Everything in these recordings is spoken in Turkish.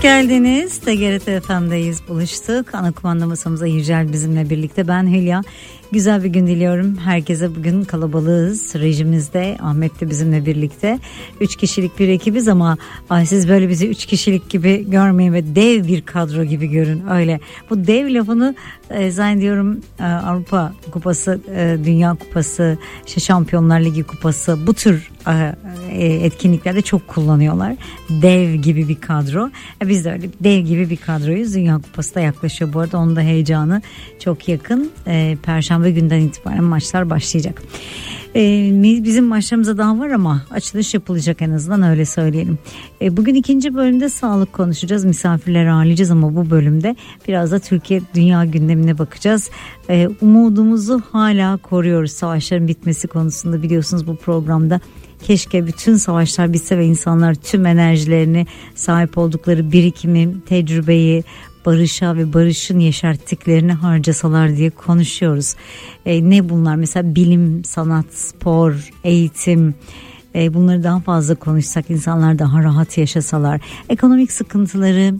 geldiniz. TGRT FM'deyiz, buluştuk. Ana kumanda masamıza Yücel bizimle birlikte. Ben Hülya. Güzel bir gün diliyorum. Herkese bugün kalabalığız. Rejimizde Ahmet de bizimle birlikte. 3 kişilik bir ekibiz ama siz böyle bizi 3 kişilik gibi görmeyin ve dev bir kadro gibi görün. Öyle. Bu dev lafını zannediyorum Avrupa Kupası, Dünya Kupası, işte Şampiyonlar Ligi Kupası, bu tür etkinliklerde çok kullanıyorlar. Dev gibi bir kadro. Biz de öyle dev gibi bir kadroyuz. Dünya Kupası da yaklaşıyor bu arada. Onun da heyecanı çok yakın. Perşembe günden itibaren maçlar başlayacak. Bizim maçlarımıza daha var ama açılış yapılacak, en azından öyle söyleyelim. Bugün ikinci bölümde sağlık konuşacağız. Misafirleri ağırlayacağız ama bu bölümde biraz da Türkiye dünya gündemine bakacağız. Umudumuzu hala koruyoruz savaşların bitmesi konusunda, biliyorsunuz bu programda. Keşke bütün savaşlar bitse ve insanlar tüm enerjilerini, sahip oldukları birikimi, tecrübeyi barışa ve barışın yeşerttiklerini harcasalar diye konuşuyoruz. Ne bunlar? Mesela bilim, sanat, spor, eğitim, bunları daha fazla konuşsak, insanlar daha rahat yaşasalar, ekonomik sıkıntıları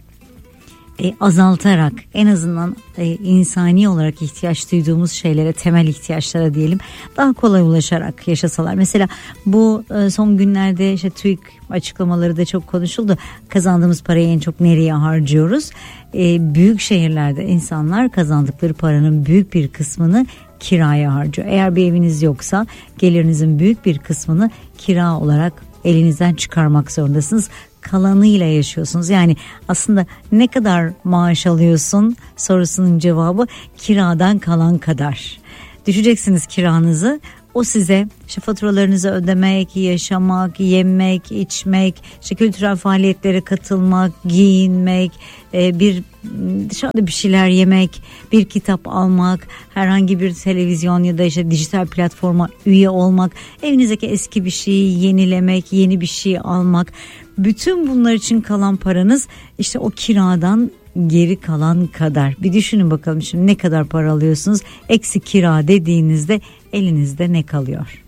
azaltarak en azından insani olarak ihtiyaç duyduğumuz şeylere, temel ihtiyaçlara diyelim, daha kolay ulaşarak yaşasalar. Mesela bu son günlerde işte TÜİK açıklamaları da çok konuşuldu. Kazandığımız parayı en çok nereye harcıyoruz? Büyük şehirlerde insanlar kazandıkları paranın büyük bir kısmını kiraya harcıyor. Eğer bir eviniz yoksa gelirinizin büyük bir kısmını kira olarak elinizden çıkarmak zorundasınız. Kalanıyla yaşıyorsunuz. Yani aslında ne kadar maaş alıyorsun sorusunun cevabı kiradan kalan kadar. Düşeceksiniz kiranızı. O size işte faturalarınızı ödemek, yaşamak, yemek, içmek, işte kültürel faaliyetlere katılmak, giyinmek, bir dışarıda bir şeyler yemek, bir kitap almak, herhangi bir televizyon ya da işte dijital platforma üye olmak, evinizdeki eski bir şeyi yenilemek, yeni bir şey almak. Bütün bunlar için kalan paranız işte o kiradan geri kalan kadar. Bir düşünün bakalım şimdi ne kadar para alıyorsunuz? Eksi kira dediğinizde elinizde ne kalıyor?